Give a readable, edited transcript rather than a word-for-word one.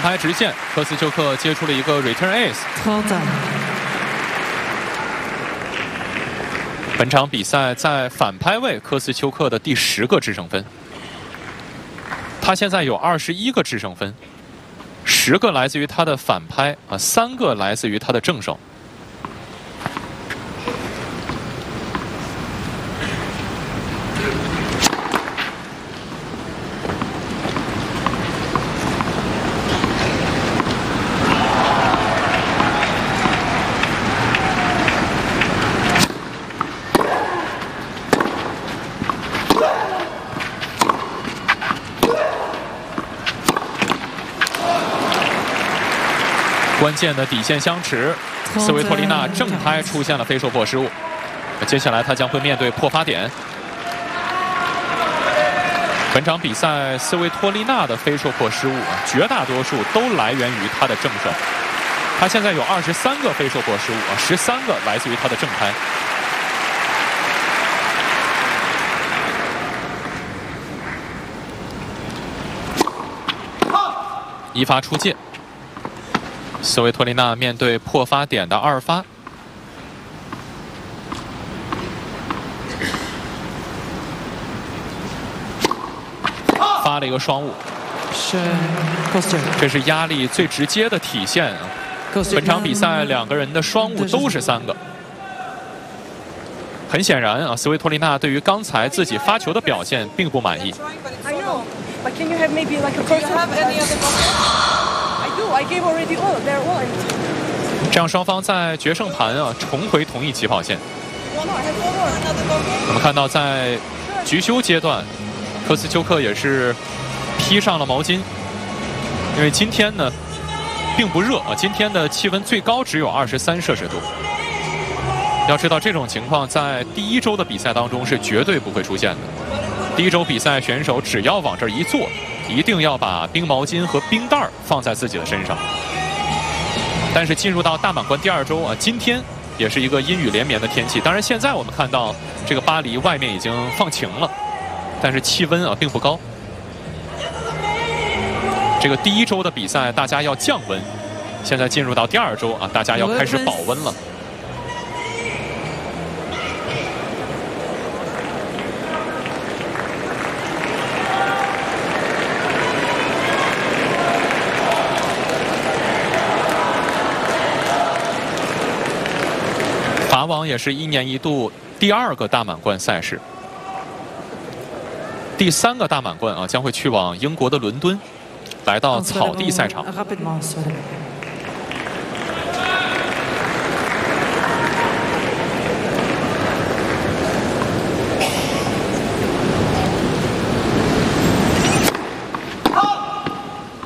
拍直线，科斯丘克接出了一个 return ace。本场比赛在反拍位，科斯丘克的第10个制胜分。他现在有21个制胜分，10个来自于他的反拍3个来自于他的正手。关键的底线相持，斯维托利娜正拍出现了飞手破失误，接下来他将会面对破发点。本场比赛斯维托利娜的飞手破失误绝大多数都来源于他的正手，他现在有23个飞手破失误13个来自于他的正拍。一发出界。斯维托利娜面对破发点的2发，发了一个双误，这是压力最直接的体现啊！本场比赛2个人的双误都是3个。很显然啊，斯维托利娜对于刚才自己发球的表现并不满意。这样双方在决胜盘重回同一起跑线。我们看到在局休阶段，科斯丘克也是披上了毛巾，因为今天呢并不热今天的气温最高只有23摄氏度。要知道这种情况在第1周的比赛当中是绝对不会出现的。第1周比赛选手只要往这儿一坐，一定要把冰毛巾和冰袋放在自己的身上。但是进入到大满贯第2周今天也是一个阴雨连绵的天气。当然现在我们看到这个巴黎外面已经放晴了，但是气温并不高。这个第1周的比赛大家要降温，现在进入到第2周大家要开始保温了。法网也是1年1度第2个大满贯赛事，第3个大满贯将会去往英国的伦敦，来到草地赛场。